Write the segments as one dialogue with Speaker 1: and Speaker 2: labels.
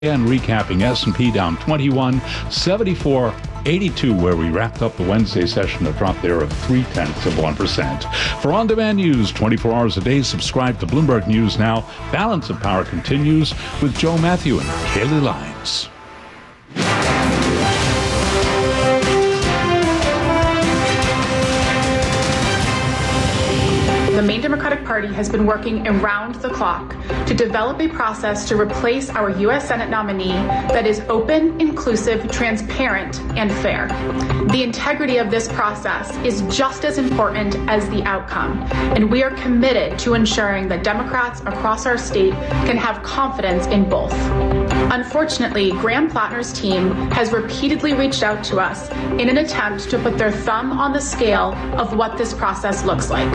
Speaker 1: And recapping, S&P down 21, 74.82, where we wrapped up the Wednesday session, a drop there of 0.3%. For on-demand news 24 hours a day, subscribe to Bloomberg News Now. Balance of Power continues with Joe Matthew and Kaylee Lyons.
Speaker 2: The Maine Democratic Party has been working around the clock to develop a process to replace our U.S. Senate nominee that is open, inclusive, transparent, and fair. The integrity of this process is just as important as the outcome, and we are committed to ensuring that Democrats across our state can have confidence in both. Unfortunately, Graham Plattner's team has repeatedly reached out to us in an attempt to put their thumb on the scale of what this process looks like.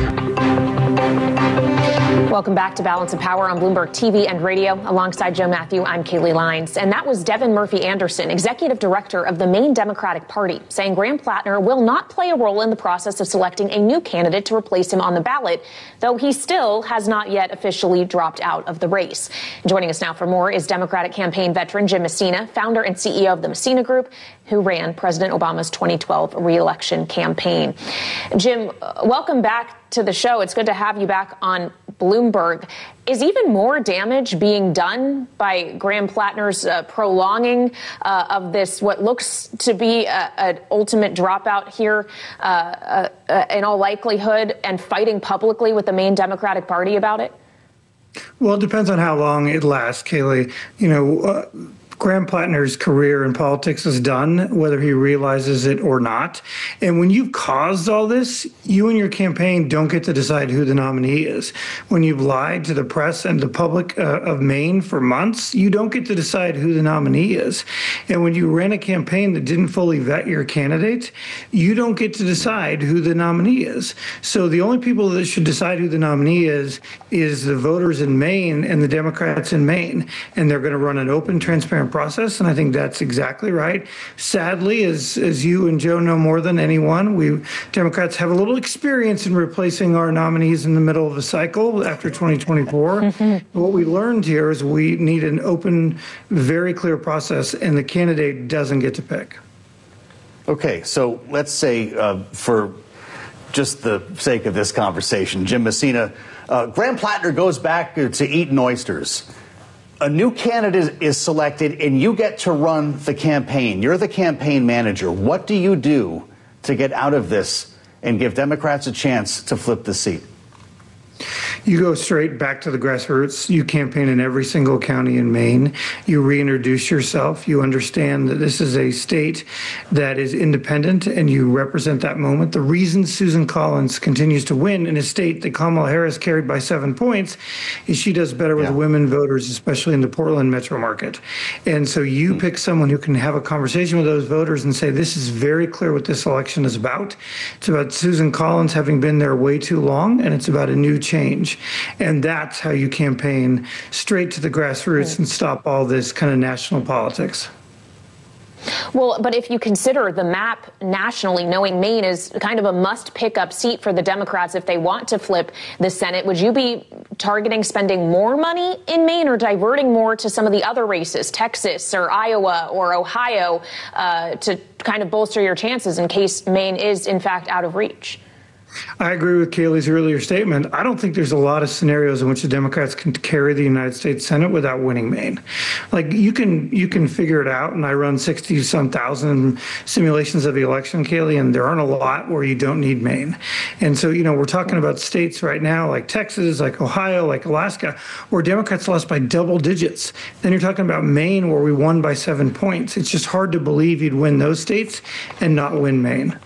Speaker 3: Welcome back to Balance of Power on Bloomberg TV and radio. Alongside Joe Matthew, I'm Kaylee Lyons. And that was Devin Murphy Anderson, executive director of the Maine Democratic Party, saying Graham Plattner will not play a role in the process of selecting a new candidate to replace him on the ballot, though he still has not yet officially dropped out of the race. Joining us now for more is Democratic campaign veteran Jim Messina, founder and CEO of the Messina Group, who ran President Obama's 2012 re-election campaign. Jim, welcome back to the show. It's good to have you back on Bloomberg. Is even more damage being done by Graham Plattner's prolonging of this, what looks to be an ultimate dropout here in all likelihood, and fighting publicly with the Maine Democratic Party about it?
Speaker 4: Well, it depends on how long it lasts, Kaylee. Graham Plattner's career in politics is done, whether he realizes it or not. And when you've caused all this, you and your campaign don't get to decide who the nominee is. When you've lied to the press and the public of Maine for months, you don't get to decide who the nominee is. And when you ran a campaign that didn't fully vet your candidate, you don't get to decide who the nominee is. So the only people that should decide who the nominee is the voters in Maine and the Democrats in Maine. And they're going to run an open, transparent process, and I think that's exactly right. Sadly, as you and Joe know more than anyone, we Democrats have a little experience in replacing our nominees in the middle of a cycle after 2024. What we learned here is we need an open, very clear process, and the candidate doesn't get to pick.
Speaker 5: Okay, so let's say, for just the sake of this conversation, Jim Messina, Graham Plattner goes back to eating oysters. A new candidate is selected and you get to run the campaign. You're the campaign manager. What do you do to get out of this and give Democrats a chance to flip the seat?
Speaker 4: You go straight back to the grassroots. You campaign in every single county in Maine. You reintroduce yourself. You understand that this is a state that is independent and you represent that moment. The reason Susan Collins continues to win in a state that Kamala Harris carried by 7 points is she does better with women voters, especially in the Portland metro market. And so you pick someone who can have a conversation with those voters and say, this is very clear what this election is about. It's about Susan Collins having been there way too long, and it's about a new change. And that's how you campaign straight to the grassroots and stop all this kind of national politics.
Speaker 3: Well, but if you consider the map nationally, knowing Maine is kind of a must-pick-up seat for the Democrats if they want to flip the Senate, would you be targeting spending more money in Maine or diverting more to some of the other races, Texas or Iowa or Ohio, to kind of bolster your chances in case Maine is, in fact, out of reach?
Speaker 4: I agree with Kaylee's earlier statement. I don't think there's a lot of scenarios in which the Democrats can carry the United States Senate without winning Maine. Like you can figure it out. And I run 60-some thousand simulations of the election, Kaylee, and there aren't a lot where you don't need Maine. And so, we're talking about states right now like Texas, like Ohio, like Alaska, where Democrats lost by double digits. Then you're talking about Maine, where we won by 7 points. It's just hard to believe you'd win those states and not win Maine.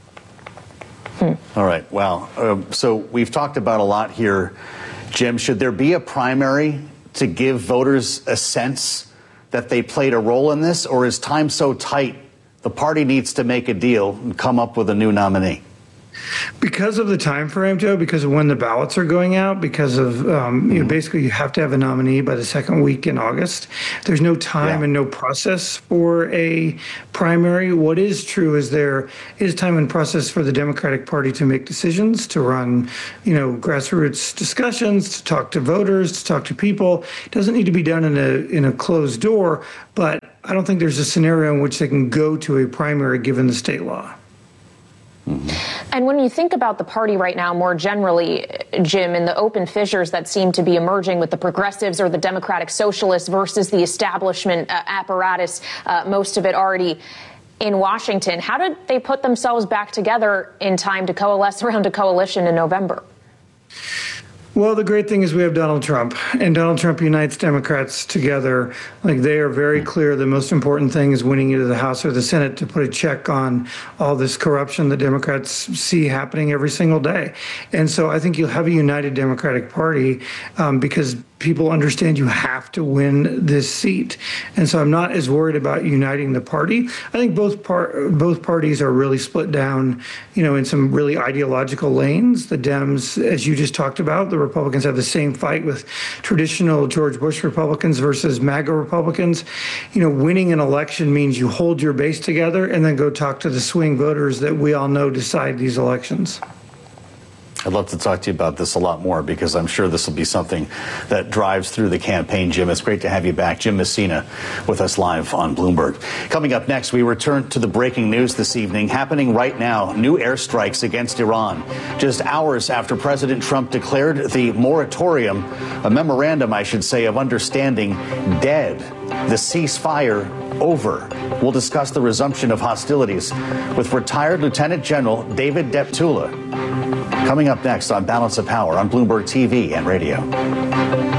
Speaker 5: All right. Well, so we've talked about a lot here. Jim, should there be a primary to give voters a sense that they played a role in this, or is time so tight the party needs to make a deal and come up with a new nominee?
Speaker 4: Because of the time frame, Joe, because of when the ballots are going out, because of basically you have to have a nominee by the second week in August. There's no time and no process for a primary. What is true is there is time and process for the Democratic Party to make decisions, to run, grassroots discussions, to talk to voters, to talk to people. It doesn't need to be done in a closed door, but I don't think there's a scenario in which they can go to a primary given the state law.
Speaker 3: And when you think about the party right now, more generally, Jim, and the open fissures that seem to be emerging with the progressives or the Democratic Socialists versus the establishment apparatus, most of it already in Washington, how did they put themselves back together in time to coalesce around a coalition in November?
Speaker 4: Well, the great thing is we have Donald Trump, and Donald Trump unites Democrats together. Like, they are very clear the most important thing is winning either the House or the Senate to put a check on all this corruption that Democrats see happening every single day. And so I think you'll have a united Democratic Party because people understand you have to win this seat. And so I'm not as worried about uniting the party. I think both parties are really split down, in some really ideological lanes. The Dems, as you just talked about, the Republicans have the same fight with traditional George Bush Republicans versus MAGA Republicans. Winning an election means you hold your base together and then go talk to the swing voters that we all know decide these elections.
Speaker 5: I'd love to talk to you about this a lot more because I'm sure this will be something that drives through the campaign, Jim. It's great to have you back. Jim Messina with us live on Bloomberg. Coming up next, we return to the breaking news this evening. Happening right now, new airstrikes against Iran. Just hours after President Trump declared the moratorium, a memorandum, I should say, of understanding dead. The ceasefire over. We'll discuss the resumption of hostilities with retired Lieutenant General David Deptula. Coming up next on Balance of Power on Bloomberg TV and radio.